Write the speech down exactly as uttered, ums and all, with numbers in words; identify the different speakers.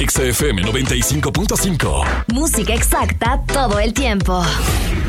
Speaker 1: X F M noventa y cinco punto cinco.
Speaker 2: Música exacta todo el tiempo.